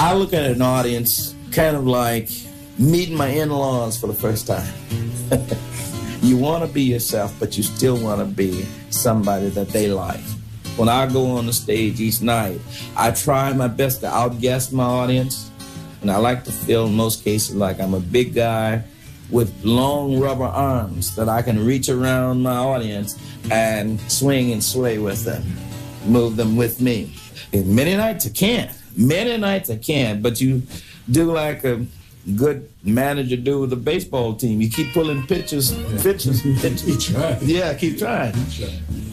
I look at an audience kind of like meeting my in-laws for the first time. You want to be yourself, but you still want to be somebody that they like. When I go on the stage each night, I try my best to outguess my audience, and I like to feel in most cases like I'm a big guy with long rubber arms that I can reach around my audience and swing and sway with them, move them with me. And many nights I can't. Many nights I can't, but you do like a good manager do with a baseball team. You keep pulling pitches. Keep trying. Yeah, keep trying.